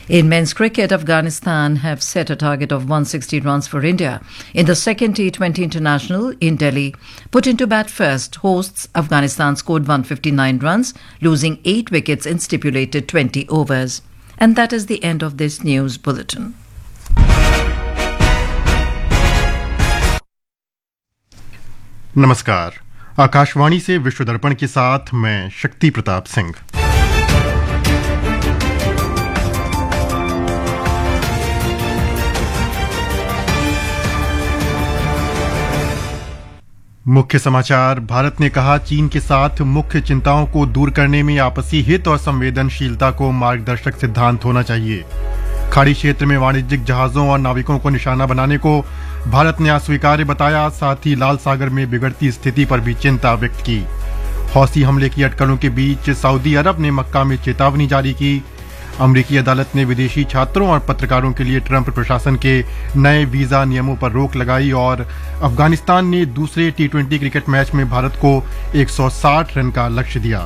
In men's cricket, Afghanistan have set a target of 160 runs for India in the second T20 international in Delhi. Put into bat first, hosts Afghanistan scored 159 runs, losing 8 wickets in stipulated 20 overs. And that is the end of this news bulletin. नमस्कार, आकाशवाणी से विश्व दर्पण के साथ मैं शक्ति प्रताप सिंह। मुख्य समाचार। भारत ने कहा, चीन के साथ मुख्य चिंताओं को दूर करने में आपसी हित और संवेदनशीलता को मार्गदर्शक सिद्धांत होना चाहिए। खाड़ी क्षेत्र में वाणिज्यिक जहाजों और नाविकों को निशाना बनाने को भारत ने अस्वीकार्य बताया। साथ ही लाल सागर में बिगड़ती स्थिति पर भी चिंता व्यक्त की। हौसी हमले की अटकलों के बीच सऊदी अरब ने मक्का में चेतावनी जारी की। अमेरिकी अदालत ने विदेशी छात्रों और पत्रकारों के लिए ट्रंप प्रशासन के नए वीजा नियमों पर रोक लगाई। और अफगानिस्तान ने दूसरे T20 क्रिकेट मैच में भारत को 160 रन का लक्ष्य दिया।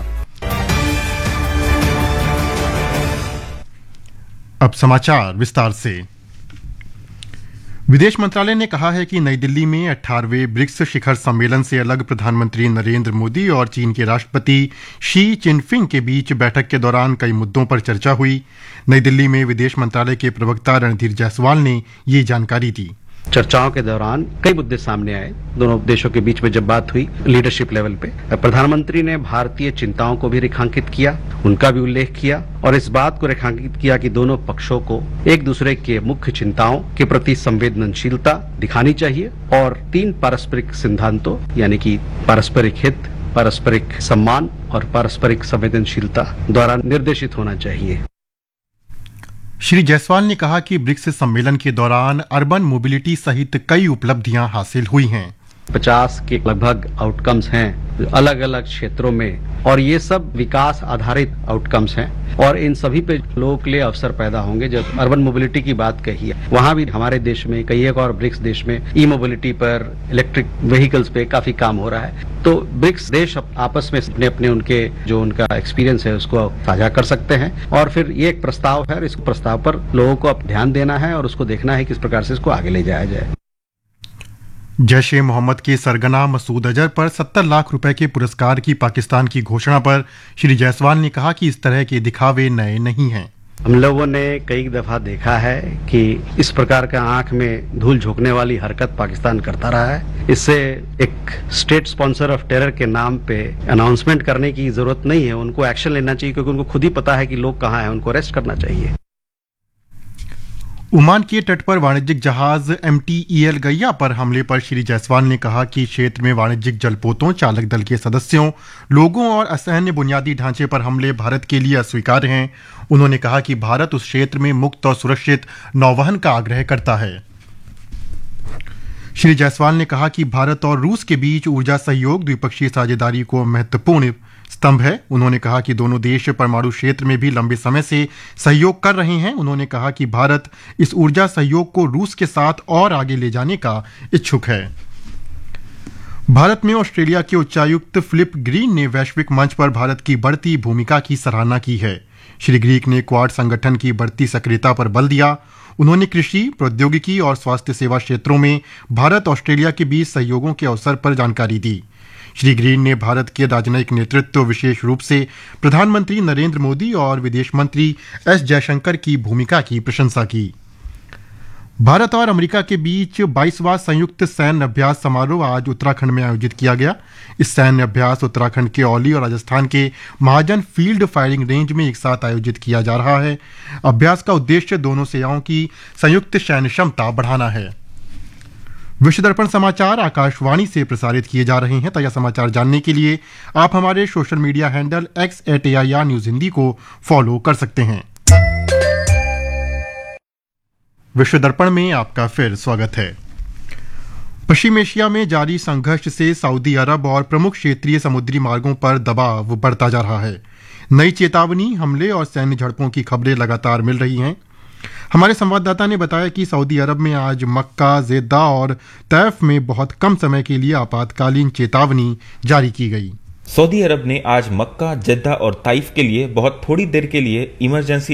अब समाचार विस्तार से। विदेश मंत्रालय ने कहा है कि नई दिल्ली में 18वें ब्रिक्स शिखर सम्मेलन से अलग प्रधानमंत्री नरेंद्र मोदी और चीन के राष्ट्रपति शी चिनफिंग के बीच बैठक के दौरान कई मुद्दों पर चर्चा हुई। नई दिल्ली में विदेश मंत्रालय के प्रवक्ता रणधीर जायसवाल ने ये जानकारी दी। चर्चाओं के दौरान कई मुद्दे सामने आए। दोनों देशों के बीच में जब बात हुई लीडरशिप लेवल पे, प्रधानमंत्री ने भारतीय चिंताओं को भी रेखांकित किया, उनका भी उल्लेख किया और इस बात को रेखांकित किया कि दोनों पक्षों को एक दूसरे के मुख्य चिंताओं के प्रति संवेदनशीलता दिखानी चाहिए और 3 पारस्परिक सिद्धांतों यानी कि पारस्परिक हित, पारस्परिक सम्मान और पारस्परिक संवेदनशीलता द्वारा निर्देशित होना चाहिए। श्री जायसवाल ने कहा कि ब्रिक्स सम्मेलन के दौरान अर्बन मोबिलिटी सहित कई उपलब्धियां हासिल हुई हैं। 50 के लगभग आउटकम्स हैं अलग अलग क्षेत्रों में और ये सब विकास आधारित आउटकम्स हैं और इन सभी पे लोगों के लिए अवसर पैदा होंगे। जब अर्बन मोबिलिटी की बात कही है, वहां भी हमारे देश में कई एक और ब्रिक्स देश में ई मोबिलिटी पर, इलेक्ट्रिक व्हीकल्स पे काफी काम हो रहा है। तो ब्रिक्स देश आपस में अपने अपने उनके जो उनका एक्सपीरियंस है उसको साझा कर सकते हैं और फिर ये एक प्रस्ताव है और इस प्रस्ताव पर लोगों को अब ध्यान देना है और उसको देखना है किस प्रकार से इसको आगे ले जाया जाए। जैश-ए-मोहम्मद के सरगना मसूद अजहर पर 70 लाख रुपए के पुरस्कार की पाकिस्तान की घोषणा पर श्री जायसवाल ने कहा कि इस तरह के दिखावे नए नहीं हैं। हम लोगों ने कई दफा देखा है कि इस प्रकार का आंख में धूल झोंकने वाली हरकत पाकिस्तान करता रहा है। इससे एक स्टेट स्पॉन्सर ऑफ टेरर के नाम पे अनाउंसमेंट करने की जरूरत नहीं है। उनको एक्शन लेना चाहिए क्योंकि उनको खुद ही पता है कि लोग कहाँ हैं, उनको अरेस्ट करना चाहिए। ओमान के तट पर वाणिज्यिक जहाज MT-EL गैया पर हमले पर श्री जायसवाल ने कहा कि क्षेत्र में वाणिज्यिक जलपोतों, चालक दल के सदस्यों, लोगों और असैन्य बुनियादी ढांचे पर हमले भारत के लिए अस्वीकार्य हैं। उन्होंने कहा कि भारत उस क्षेत्र में मुक्त और सुरक्षित नौवहन का आग्रह करता है। श्री जायसवाल ने कहा कि भारत और रूस के बीच ऊर्जा सहयोग द्विपक्षीय साझेदारी को महत्वपूर्ण स्तंभ है। उन्होंने कहा कि दोनों देश परमाणु क्षेत्र में भी लंबे समय से सहयोग कर रहे हैं। उन्होंने कहा कि भारत इस ऊर्जा सहयोग को रूस के साथ और आगे ले जाने का इच्छुक है। भारत में ऑस्ट्रेलिया के उच्चायुक्त फिलिप ग्रीन ने वैश्विक मंच पर भारत की बढ़ती भूमिका की सराहना की है। श्री ग्रीन ने क्वाड संगठन की बढ़ती सक्रियता पर बल दिया। उन्होंने कृषि, प्रौद्योगिकी और स्वास्थ्य सेवा क्षेत्रों में भारत ऑस्ट्रेलिया के बीच सहयोगों के अवसर पर जानकारी दी। श्री ग्रीन ने भारत के राजनयिक नेतृत्व, विशेष रूप से प्रधानमंत्री नरेंद्र मोदी और विदेश मंत्री एस जयशंकर की भूमिका की प्रशंसा की। भारत और अमेरिका के बीच 22वां संयुक्त सैन्य अभ्यास समारोह आज उत्तराखंड में आयोजित किया गया। इस सैन्य अभ्यास उत्तराखंड के औली और राजस्थान के महाजन फील्ड फायरिंग रेंज में एक साथ आयोजित किया जा रहा है। अभ्यास का उद्देश्य दोनों सेनाओं की संयुक्त सैन्य क्षमता बढ़ाना है। विश्व दर्पण समाचार आकाशवाणी से प्रसारित किए जा रहे हैं। ताजा समाचार जानने के लिए आप हमारे social media handle X@AIR news Hindi को फॉलो कर सकते हैं। विश्व दर्पण में आपका फिर स्वागत है। पश्चिम एशिया में जारी संघर्ष से सऊदी अरब और प्रमुख क्षेत्रीय समुद्री मार्गों पर दबाव बढ़ता जा रहा है। नई चेतावनी, हमले और सैन्य झड़पों की खबरें लगातार मिल रही हैं। हमारे संवाददाता ने बताया कि सऊदी अरब में आज मक्का, जेद्दा और तैफ में बहुत कम समय के लिए आपातकालीन चेतावनी जारी की गई। सऊदी अरब ने आज मक्का, जेद्दा और ताइफ के लिए बहुत थोड़ी देर के लिए इमरजेंसी